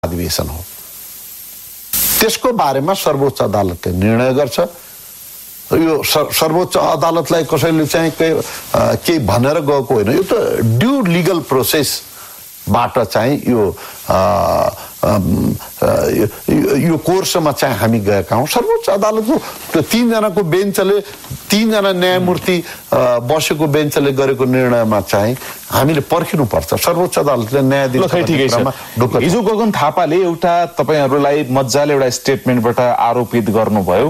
अधिवेशन हो। त्यसको बारेमा सर्वोच्च अदालतले निर्णय गर्छ। यो सर्वोच्च अदालतलाई कसैले चाहिँ केही भनेर गएको होइन, यो त ड्यू लिगल प्रोसेसबाट चाहिँ यो कोर्समा चाहिँ हामी गएका हौँ। सर्वोच्च अदालतको त्यो तीनजनाको बेन्चले, तीनजना न्यायमूर्ति बसेको बेन्चले गरेको निर्णयमा चाहिँ हामीले पर्खिनुपर्छ। सर्वोच्च अदालतले न्याय दिन्छ। हिजो गगन थापाले एउटा तपाईहरुलाई मज्जाले एउटा स्टेटमेन्टबाट आरोपित गर्नुभयो,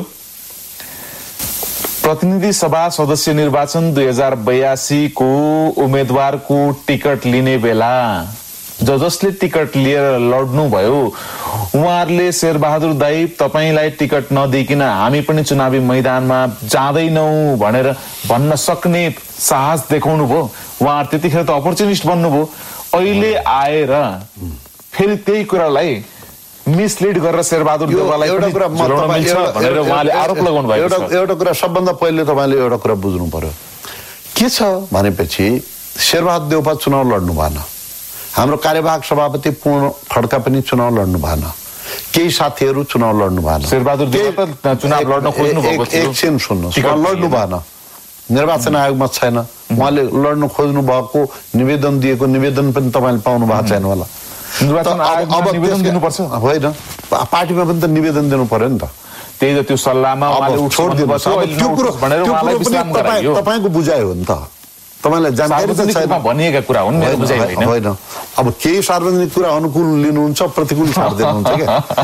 प्रतिनिधि सभा सदस्य निर्वाचन 2082 को उम्मेदवारको टिकट लिने बेला जसले टिकट लिएर लड्नु भयो उहाँहरूले शेरबहादुर दाई तपाईलाई टिकट नदिकिन हामी पनि चुनावी मैदानमा जाँदैनौ भनेर भन्न सक्ने साहस देखाउनु भयो। उहाँहरू त्यतिखेर त अपर्चुनिस्ट बन्नुभयो। अहिले आएर फेरि त्यही कुरालाई मिसलिड गरेर शेरबहादुर देउवालाई भनेर उहाँले आरोप लगाउनु भएको छ। एउटा कुरा सबभन्दा पहिले तपाईले एउटा कुरा बुझ्नु पर्यो, के छ भनेपछि शेरबहादुर देउवा चुनाव लड्नु भएन, हाम्रो कार्यवाहक सभापति पूर्ण खड्का पनि चुनाव लड्नु भएन, केही साथीहरू चुनाव लड्नु भएन। शेरबहादुर देउवा त चुनाव लड्न खोज्नु भएको थियो। एकछिन सुन्नुहोस्, लड्नु भएन, निर्वाचन आयोगमा छैन। उहाँले लड्नु खोज्नु भएको निवेदन दिएको निवेदन पनि तपाईले पाउनु भएको छैन होला। निर्वाचन आयोगमा निवेदन दिनुपर्छ होइन, पार्टीमा पनि त निवेदन दिनु पर्यो नि त। त्यही त त्यो सल्लाहमा उहाँले छोड्दिनुहोस्। त्यो कुरो तपाईको बुझाइ हो नि त, तपाईलाई जानकारी त छैन। भनिएका कुरा हुन्, मेरो बुझाइ होइन। होइन, अब केही सार्वजनिक कुरा अनुकूल लिनुहुन्छ, प्रतिकूल छाड दिनुहुन्छ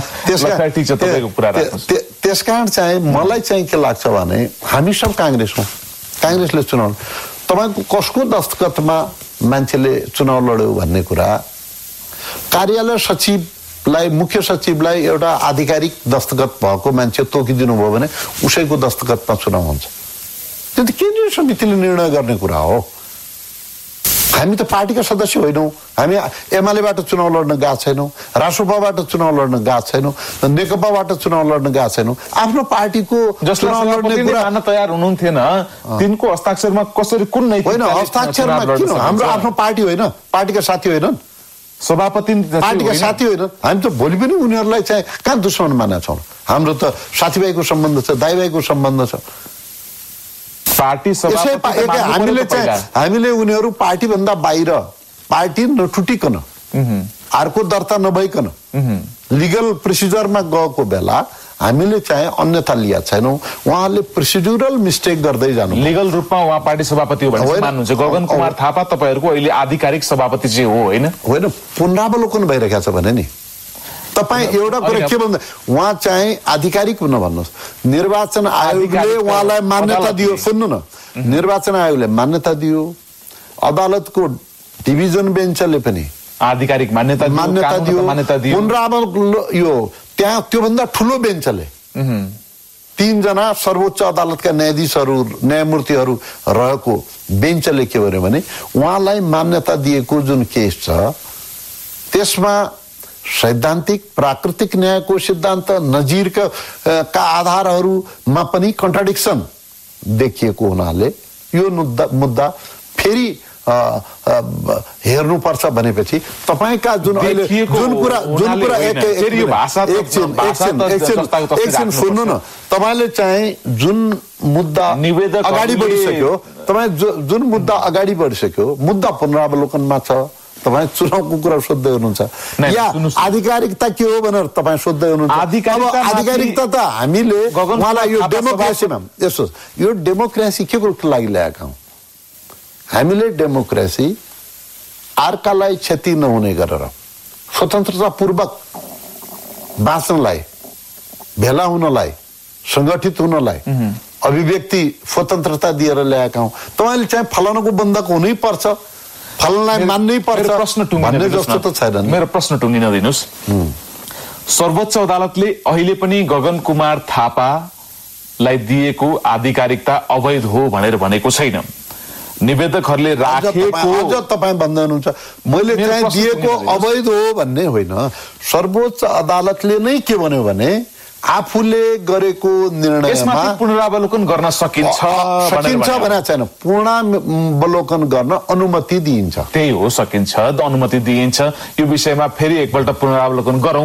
के। त्यसकारण चाहिँ मलाई चाहिँ के लाग्छ भने हामी सब कांग्रेस हौं, कांग्रेसले चुनाव, तपाईको कसको दस्तखतमा मान्छेले चुनाव लड्यो भन्ने कुरा कार्यालय सचिवलाई, मुख्य सचिवलाई एउटा आधिकारिक दस्तखत भएको मान्छे तोकिदिनु भयो भने उसैको दस्तखतमा चुनाव हुन्छ। त्यो त केन्द्रीय समितिले निर्णय गर्ने कुरा हो। हामी त पार्टीका सदस्य होइनौं, हामी एमालेबाट चुनाव लड्न गएको छैनौं, रासोपाबाट चुनाव लड्न गएको छैनौं, नेकपाबाट चुनाव लड्न गएको छैनौं। आफ्नो पार्टीको चुनाव लड्ने कुरा मान्न तयार हुनुहुन्थेन, तिनको हस्ताक्षरमा कसरी कुन नैतिक होइन, हस्ताक्षरमा किन? हाम्रो आफ्नो पार्टी होइन, पार्टीका साथी होइनन्, सभापति पार्टीका साथी होइन। हामी त भोलि पनि उनीहरूलाई चाहिँ कहाँ दुश्मन मानेका छौँ? हाम्रो त साथीभाइको सम्बन्ध छ, दाइभाइको सम्बन्ध छ। पार्टी हामीले उनीहरू पार्टी भन्दा बाहिर, पार्टी नटुटिकन, अर्को दर्ता नभइकन लिगल प्रोसिजरमा गएको बेला हामीले चाहिँ अन्यथा लिया छैनौं। उहाँले प्रोसिड्युरल मिस्टेक गर्दै जानु। लिगल रूपमा उहाँ पार्टी सभापति हो भने मान्नुहुन्छ? गगन कुमार थापा तपाईहरुको अहिले आधिकारिक सभापति चाहिँ हो हैन? होइन, पुनरावलोकन भइरहेको छ भने नि तपाई एउटा कुरा के भन्दा उहाँ चाहिँ आधिकारिक नभन्नुस्, निर्वाचन आयोगले उहाँलाई मान्यता दियो। सुन्नु न, निर्वाचन आयोगले मान्यता दियो, अदालतको डिभिजन बेन्चले पनि आधिकारिक मान्यता दियो। पुनरावलोकन यो त्यहाँ त्योभन्दा ठुलो बेन्चले तीनजना सर्वोच्च अदालतका न्यायमूर्तिहरू रहेको बेन्चले के गर्यो भने उहाँलाई मान्यता दिएको जुन केस छ त्यसमा सैद्धान्तिक प्राकृतिक न्यायको सिद्धान्त नजिरका आधारहरूमा पनि कन्ट्राडिक्सन देखिएको हुनाले यो मुद्दा फेरि हेर्नुपर्छ भनेपछि तपाईका जुन कुरा एकछिन सुन्नु न, तपाईले चाहिँ जुन मुद्दा अगाडि बढिसक्यो, तपाई जुन मुद्दा अगाडि बढिसक्यो, मुद्दा पुनरावलोकनमा छ, तपाई चुनावको कुरा सोध्दै हुनुहुन्छ या आधिकारिकता के हो भनेर तपाई सोध्दै हुनुहुन्छ? आधिकारिकता त हामीले उहाँलाई यो डेमोक्रेसीमा यो डेमोक्रेसी के को लागि ल्याएका हौं? हामीले डेमोक्रेसी अर्कालाई क्षति नहुने गरेर स्वतन्त्रतापूर्वक बाँच्नलाई, भेला हुनलाई, संगठित हुनलाई अभिव्यक्ति स्वतन्त्रता दिएर ल्याएका हौं। तपाईले चाहिँ फलानाको बन्दक हुनै पर्छ, फलानालाई मान्नै पर्छ भन्ने जस्तो त छैन। मेरो प्रश्न टुङ्गिन दिनुस्। सर्वोच्च अदालतले अहिले पनि गगन कुमार थापालाई दिएको आधिकारिकता अवैध हो भनेर भनेको छैन। निवेदकहरूले राखेको अझ तपाई भन्दै हुनुहुन्छ मैले चाहिँ दिएको अवैध हो भन्ने होइन। सर्वोच्च अदालतले नै के भन्यो भने आफूले गरेको निर्णयमा पुनरावलोकन गर्न सकिन्छ भनेर छैन, पुनरावलोकन गर्न अनुमति दिइन्छ। त्यही हो, सकिन्छ, अनुमति दिइन्छ। यो विषयमा फेरि एकपल्ट पुनरावलोकन गरौँ